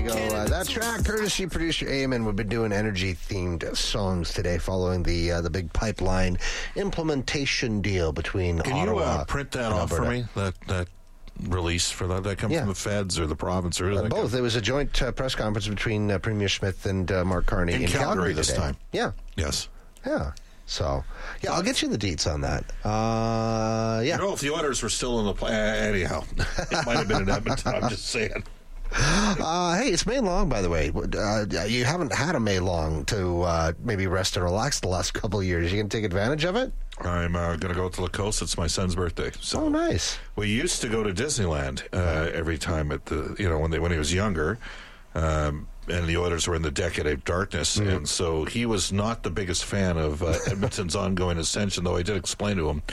go. That track, courtesy producer Eamon. We've been doing energy-themed songs today following the big pipeline implementation deal between Ottawa. Can you print that off for me? That release for that come from the feds or the province or both. It was a joint press conference between Premier Smith and Mark Carney in Calgary this today. time. Yeah. Yes. Yeah. So, I'll get you the deets on that. You know, if the Oilers were still in the play, anyhow, it might have been in Edmonton. I'm just saying. Hey, it's May long, by the way. You haven't had a May long to maybe rest and relax the last couple of years. You going to take advantage of it? I'm going to go to La Coste. It's my son's birthday. So nice. We used to go to Disneyland every time at the when he was younger. And the Oilers were in the decade of darkness, and so he was not the biggest fan of Edmonton's ongoing ascension, though I did explain to him,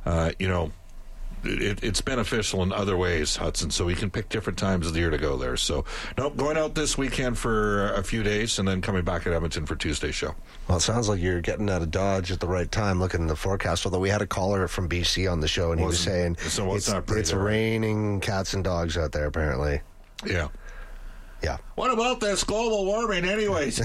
it's beneficial in other ways, Hudson, so we can pick different times of the year to go there. So, going out this weekend for a few days and then coming back at Edmonton for Tuesday's show. Well, it sounds like you're getting out of Dodge at the right time, looking at the forecast, although we had a caller from BC on the show, and he was saying it's raining cats and dogs out there, apparently. Yeah. Yeah. What about this global warming, anyways?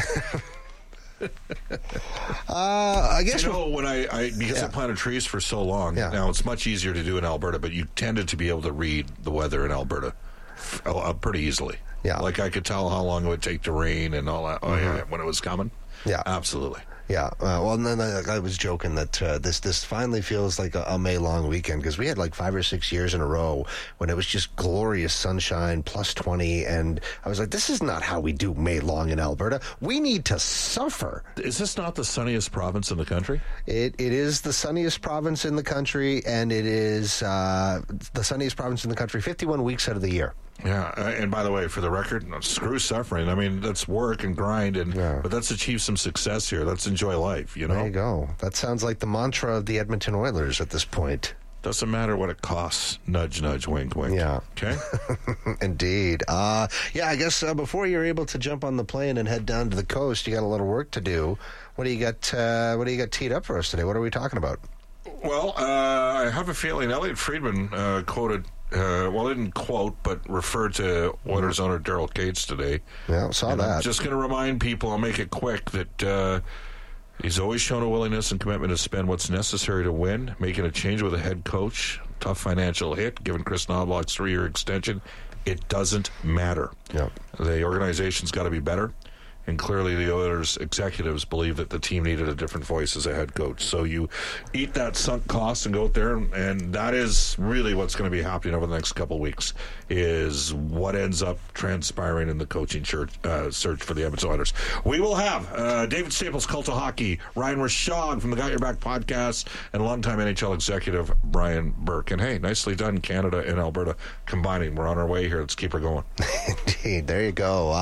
I guess when I planted trees for so long. Yeah. Now it's much easier to do in Alberta, but you tended to be able to read the weather in Alberta pretty easily. Yeah. Like I could tell how long it would take to rain and all that. When it was coming. Yeah, absolutely. Yeah, and then I was joking that this finally feels like a May-long weekend, because we had like 5 or 6 years in a row when it was just glorious sunshine, plus 20, and I was like, this is not how we do May-long in Alberta. We need to suffer. Is this not the sunniest province in the country? It is the sunniest province in the country, and it is the sunniest province in the country 51 weeks out of the year. Yeah, and by the way, for the record, screw suffering. I mean, let's work and grind, but let's achieve some success here. Let's enjoy life, you know? There you go. That sounds like the mantra of the Edmonton Oilers at this point. Doesn't matter what it costs. Nudge, nudge, wink, wink. Yeah. Okay? Indeed. I guess before you're able to jump on the plane and head down to the coast, you got a little work to do. What do you got teed up for us today? What are we talking about? Well, I have a feeling Elliot Friedman quoted... didn't quote, but referred to Oilers owner Daryl Cates today. Yeah, saw that. I'm just going to remind people, I'll make it quick, that he's always shown a willingness and commitment to spend what's necessary to win. Making a change with a head coach, tough financial hit, given Chris Knobloch's 3-year extension. It doesn't matter. Yeah. The organization's got to be better. And clearly the Oilers executives believe that the team needed a different voice as a head coach. So you eat that sunk cost and go out there, and that is really what's going to be happening over the next couple of weeks, is what ends up transpiring in the coaching search for the Edmonton Oilers. We will have David Staples, Cult of Hockey, Ryan Rashad from the Got Your Back podcast, and longtime NHL executive Brian Burke. And hey, nicely done, Canada and Alberta combining. We're on our way here. Let's keep her going. Indeed. There you go.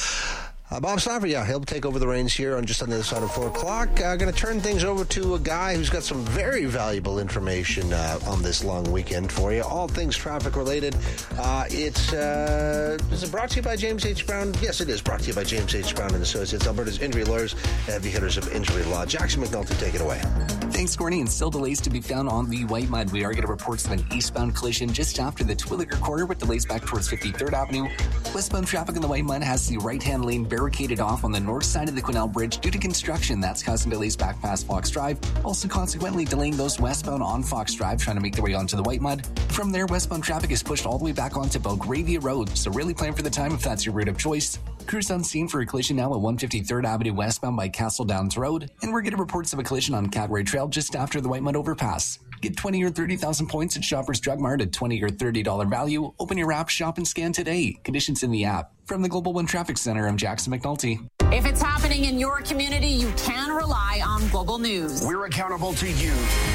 Bob Stauffer, he'll take over the reins here on just on the other side of 4 o'clock. Going to turn things over to a guy who's got some very valuable information on this long weekend for you. All things traffic related. Is it brought to you by James H. Brown? Yes, it is brought to you by James H. Brown and Associates, Alberta's injury lawyers, heavy hitters of injury law. Jackson McNulty, take it away. Thanks, Courtney. And still delays to be found on the White Mud. We are getting reports of an eastbound collision just after the Twilliger corner with delays back towards 53rd Avenue. Westbound traffic in the White Mud has the right-hand lane barricaded off on the north side of the Quesnel Bridge due to construction. That's causing delays back past Fox Drive. Also consequently delaying those westbound on Fox Drive trying to make their way onto the White Mud. From there, westbound traffic is pushed all the way back onto Belgravia Road. So really plan for the time if that's your route of choice. Crews on scene for a collision now at 153rd Avenue westbound by Castle Downs Road. And we're getting reports of a collision on Catway Trail just after the White Mud overpass. Get 20 or 30,000 points at Shoppers Drug Mart at $20 or $30 value. Open your app, shop, and scan today. Conditions in the app. From the Global One Traffic Center, I'm Jackson McNulty. If it's happening in your community, you can rely on Global News. We're accountable to you.